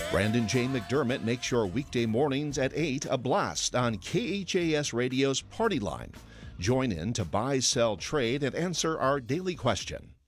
Brandon J. McDermott makes your weekday mornings at 8 a blast on KHAS Radio's Party Line. Join in to buy, sell, trade, and answer our daily question.